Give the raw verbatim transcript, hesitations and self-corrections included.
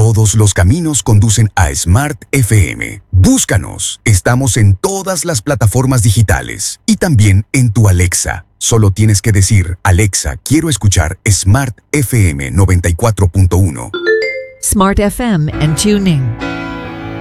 Todos los caminos conducen a Smart F M. Búscanos. Estamos en todas las plataformas digitales y también en tu Alexa. Solo tienes que decir, Alexa, quiero escuchar Smart F M noventa y cuatro punto uno. Smart F M and TuneIn.